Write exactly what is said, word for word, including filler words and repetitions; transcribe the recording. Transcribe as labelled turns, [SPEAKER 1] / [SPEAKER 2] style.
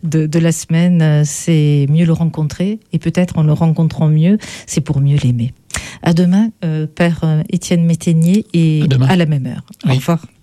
[SPEAKER 1] de, de la semaine, c'est mieux le rencontrer. Et peut-être en le rencontrant mieux, c'est pour mieux l'aimer. À demain, euh, Père Étienne Métainier, et à, à la même heure.
[SPEAKER 2] Oui.
[SPEAKER 1] Au revoir.